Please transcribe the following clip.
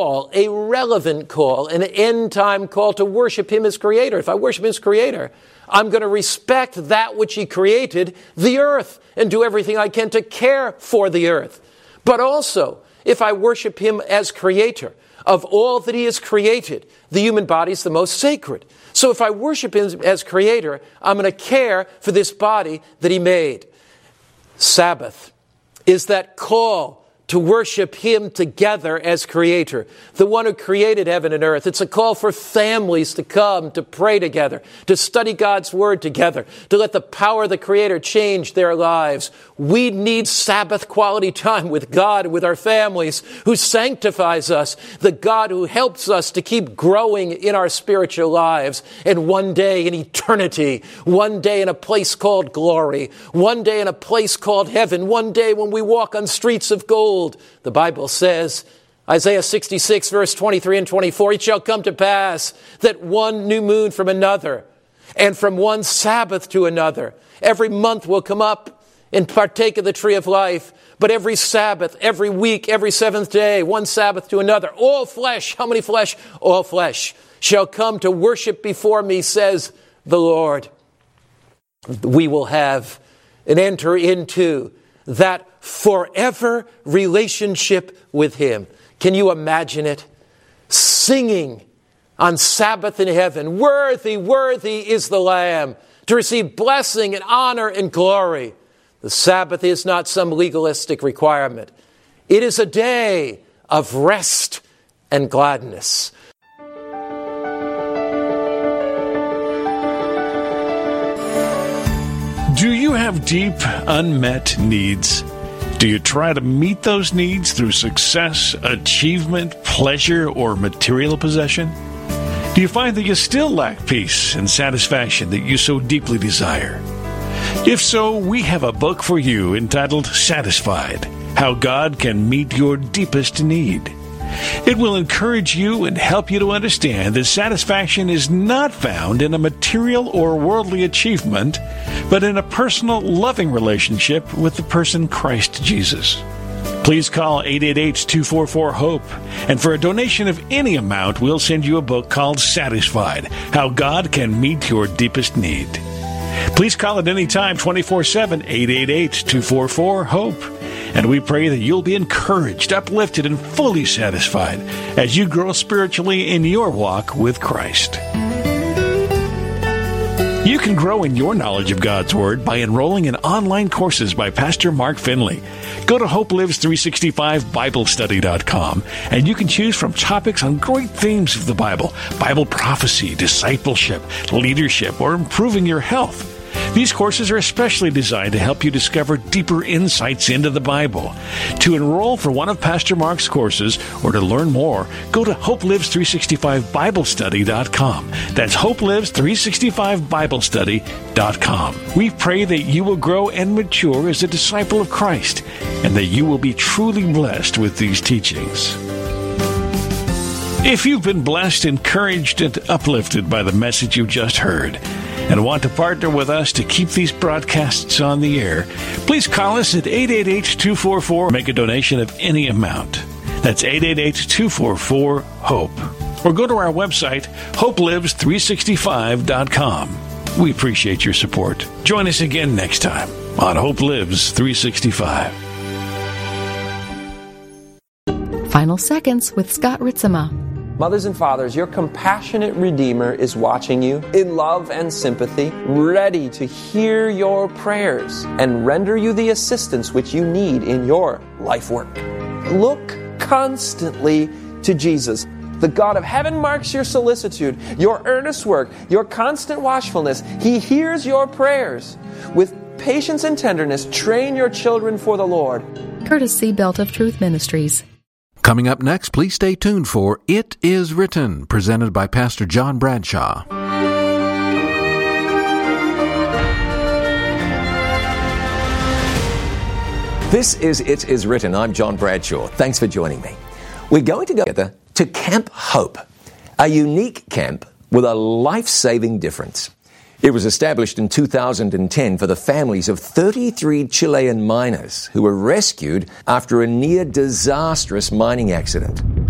a relevant call, an end-time call to worship Him as Creator. If I worship Him as Creator, I'm going to respect that which He created, the earth, and do everything I can to care for the earth. But also, if I worship Him as Creator, of all that He has created, the human body is the most sacred. So if I worship Him as Creator, I'm going to care for this body that He made. Sabbath is that call to worship Him together as Creator, the one who created heaven and earth. It's a call for families to come, to pray together, to study God's Word together, to let the power of the Creator change their lives. We need Sabbath quality time with God, with our families, who sanctifies us, the God who helps us to keep growing in our spiritual lives. And one day in eternity, one day in a place called glory, one day in a place called heaven, one day when we walk on streets of gold. The Bible says, Isaiah 66, verse 23 and 24, it shall come to pass that one new moon from another, and from one Sabbath to another, every month will come up and partake of the tree of life. But every Sabbath, every week, every seventh day, one Sabbath to another, all flesh, how many flesh? All flesh shall come to worship before me, says the Lord. We will have and enter into that forever relationship with Him. Can you imagine it? Singing on Sabbath in heaven, worthy, worthy is the Lamb to receive blessing and honor and glory. The Sabbath is not some legalistic requirement. It is a day of rest and gladness. Do you have deep, unmet needs? Do you try to meet those needs through success, achievement, pleasure, or material possession? Do you find that you still lack peace and satisfaction that you so deeply desire? If so, we have a book for you entitled Satisfied: How God Can Meet Your Deepest Need. It will encourage you and help you to understand that satisfaction is not found in a material or worldly achievement, but in a personal, loving relationship with the person Christ Jesus. Please call 888-244-HOPE, and for a donation of any amount, we'll send you a book called Satisfied: How God Can Meet Your Deepest Need. Please call at any time, 24/7, 888-244-HOPE. And we pray that you'll be encouraged, uplifted, and fully satisfied as you grow spiritually in your walk with Christ. You can grow in your knowledge of God's Word by enrolling in online courses by Pastor Mark Finley. Go to HopeLives365BibleStudy.com, and you can choose from topics on great themes of the Bible: Bible prophecy, discipleship, leadership, or improving your health. These courses are especially designed to help you discover deeper insights into the Bible. To enroll for one of Pastor Mark's courses or to learn more, go to HopeLives365BibleStudy.com. That's HopeLives365BibleStudy.com. We pray that you will grow and mature as a disciple of Christ, and that you will be truly blessed with these teachings. If you've been blessed, encouraged, and uplifted by the message you just heard, and want to partner with us to keep these broadcasts on the air, please call us at 888-244. Make a donation of any amount. That's 888-244-HOPE. Or go to our website, HopeLives365.com. We appreciate your support. Join us again next time on Hope Lives 365. Final Seconds with Scott Ritzema. Mothers and fathers, your compassionate Redeemer is watching you in love and sympathy, ready to hear your prayers and render you the assistance which you need in your life work. Look constantly to Jesus. The God of heaven marks your solicitude, your earnest work, your constant watchfulness. He hears your prayers. With patience and tenderness, train your children for the Lord. Courtesy Belt of Truth Ministries. Coming up next, please stay tuned for It Is Written, presented by Pastor John Bradshaw. This is It Is Written. I'm John Bradshaw. Thanks for joining me. We're going to go together to Camp Hope, a unique camp with a life-saving difference. It was established in 2010 for the families of 33 Chilean miners who were rescued after a near disastrous mining accident.